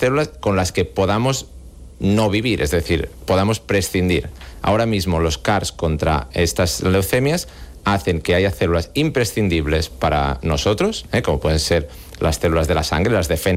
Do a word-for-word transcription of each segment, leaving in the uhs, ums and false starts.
células con las que podamos no vivir, es decir, podamos prescindir. Ahora mismo los C A R S contra estas leucemias hacen que haya células imprescindibles para nosotros, ¿eh? como pueden ser las células de la sangre, las defensas,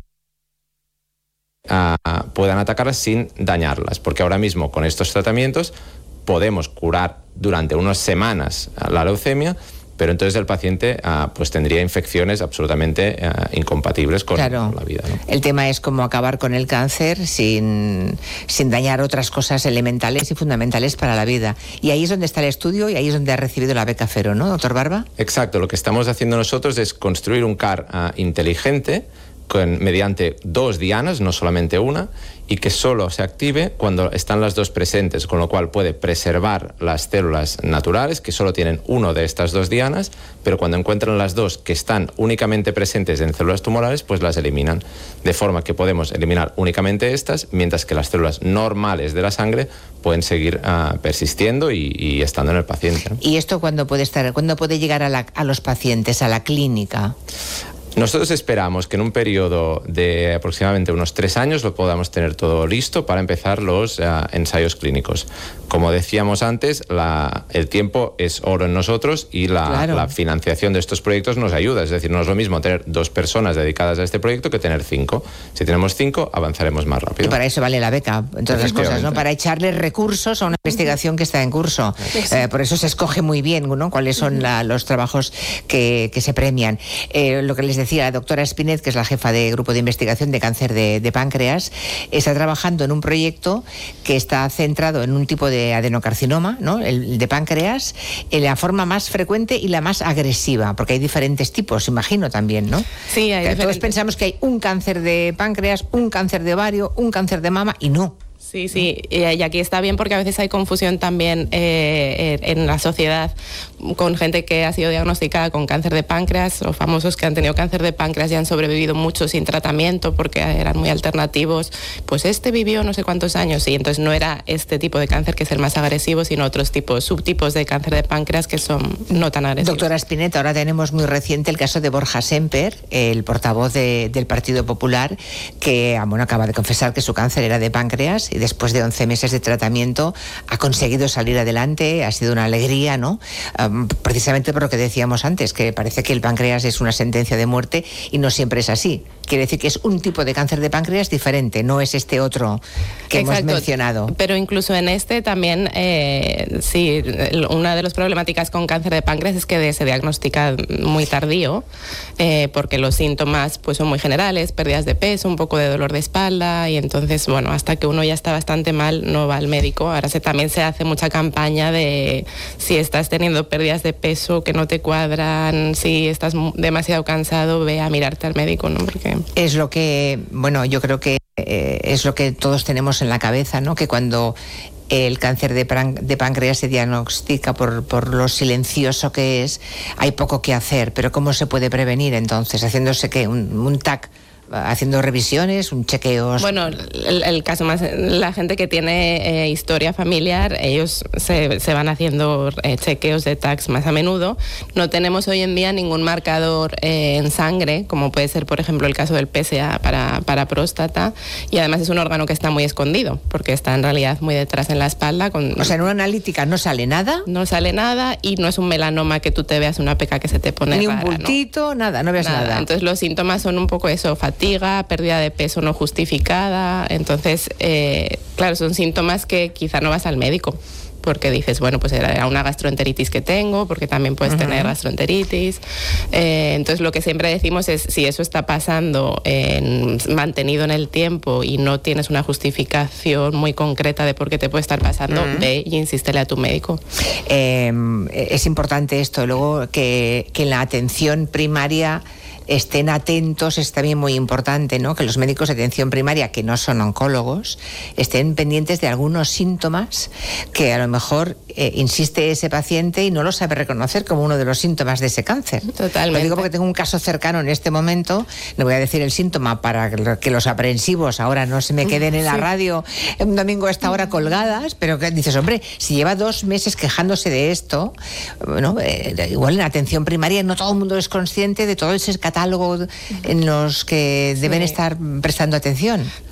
uh, puedan atacarlas sin dañarlas, porque ahora mismo con estos tratamientos podemos curar durante unas semanas la leucemia, pero entonces el paciente uh, pues tendría infecciones absolutamente uh, incompatibles con, claro. con la vida, ¿no? El tema es cómo acabar con el cáncer sin, sin dañar otras cosas elementales y fundamentales para la vida. Y ahí es donde está el estudio y ahí es donde ha recibido la beca Fero, ¿no, doctor Barba? Exacto, lo que estamos haciendo nosotros es construir un C A R uh, inteligente con, mediante dos dianas, no solamente una, y que solo se active cuando están las dos presentes, con lo cual puede preservar las células naturales que solo tienen uno de estas dos dianas, pero cuando encuentran las dos que están únicamente presentes en células tumorales, pues las eliminan, de forma que podemos eliminar únicamente estas, mientras que las células normales de la sangre pueden seguir uh, persistiendo y, y estando en el paciente, ¿no? ¿Y esto cuándo puede estar, cuándo puede llegar a, la, a los pacientes, a la clínica? Nosotros esperamos que en un periodo de aproximadamente unos tres años lo podamos tener todo listo para empezar los uh, ensayos clínicos. Como decíamos antes, la, el tiempo es oro en nosotros y la, claro. la financiación de estos proyectos nos ayuda. Es decir, no es lo mismo tener dos personas dedicadas a este proyecto que tener cinco. Si tenemos cinco, avanzaremos más rápido. Y para eso vale la beca, entre otras cosas, ¿no? Para echarle recursos a una investigación que está en curso. Eh, por eso se escoge muy bien, ¿no?, cuáles son la, los trabajos que, que se premian. Eh, lo que les decía, la doctora Espinet, que es la jefa de grupo de investigación de cáncer de, de páncreas, está trabajando en un proyecto que está centrado en un tipo de adenocarcinoma, ¿no?, el de páncreas, en la forma más frecuente y la más agresiva, porque hay diferentes tipos, imagino también, ¿no? Sí, hay Todos diferentes. pensamos que hay un cáncer de páncreas, un cáncer de ovario, un cáncer de mama, y no. Sí, sí, y aquí está bien porque a veces hay confusión también eh, en la sociedad con gente que ha sido diagnosticada con cáncer de páncreas o famosos que han tenido cáncer de páncreas y han sobrevivido mucho sin tratamiento porque eran muy alternativos. Pues este vivió no sé cuántos años y entonces no era este tipo de cáncer que es el más agresivo, sino otros tipos, subtipos de cáncer de páncreas que son no tan agresivos. Doctora Spinetta, ahora tenemos muy reciente el caso de Borja Semper, el portavoz de, del Partido Popular, que bueno, acaba de confesar que su cáncer era de páncreas y después de once meses de tratamiento ha conseguido salir adelante, ha sido una alegría, ¿no? Um, precisamente por lo que decíamos antes, que parece que el páncreas es una sentencia de muerte y no siempre es así. Quiere decir que es un tipo de cáncer de páncreas diferente, no es este otro que Exacto, hemos mencionado. Pero incluso en este también, eh, sí, una de las problemáticas con cáncer de páncreas es que se diagnostica muy tardío, eh, porque los síntomas pues son muy generales, pérdidas de peso, un poco de dolor de espalda, y entonces, bueno, hasta que uno ya está bastante mal, no va al médico. Ahora se, también se hace mucha campaña de si estás teniendo pérdidas de peso que no te cuadran, si estás demasiado cansado, ve a mirarte al médico, ¿no? Porque es lo que, bueno, yo creo que eh, es lo que todos tenemos en la cabeza, ¿no? Que cuando el cáncer de, pran- de páncreas se diagnostica por, por lo silencioso que es, hay poco que hacer. Pero ¿cómo se puede prevenir entonces? Haciéndose que un, un T A C, haciendo revisiones, un chequeo. Bueno, el, el caso más, la gente que tiene eh, historia familiar, ellos se, se van haciendo eh, chequeos de T A C más a menudo. No tenemos hoy en día ningún marcador eh, en sangre, como puede ser, por ejemplo, el caso del P S A para, para próstata, y además es un órgano que está muy escondido, porque está en realidad muy detrás en la espalda. Con, o sea, en una analítica no sale nada. No sale nada y no es un melanoma que tú te veas una peca que se te pone Ni rara, un bultito, ¿no? nada, no ves nada. nada. Entonces los síntomas son un poco eso, fatiga, pérdida de peso no justificada. Entonces, eh, claro, son síntomas que quizá no vas al médico porque dices, bueno, pues era una gastroenteritis que tengo, porque también puedes uh-huh. tener gastroenteritis. Eh, entonces, lo que siempre decimos es, si eso está pasando en, mantenido en el tiempo y no tienes una justificación muy concreta de por qué te puede estar pasando, uh-huh. ve y insístele a tu médico. Eh, es importante esto, luego que, que la atención primaria estén atentos, es también muy importante, ¿no? Que los médicos de atención primaria, que no son oncólogos, estén pendientes de algunos síntomas que a lo mejor eh, insiste ese paciente y no lo sabe reconocer como uno de los síntomas de ese cáncer. Totalmente. Lo digo porque tengo un caso cercano en este momento, le voy a decir el síntoma para que los aprensivos ahora no se me queden en la sí. radio un domingo a esta hora colgadas, pero que dices, hombre, si lleva dos meses quejándose de esto, bueno, eh, igual en atención primaria no todo el mundo es consciente de todo ese catálogo en los que deben sí. estar prestando atención.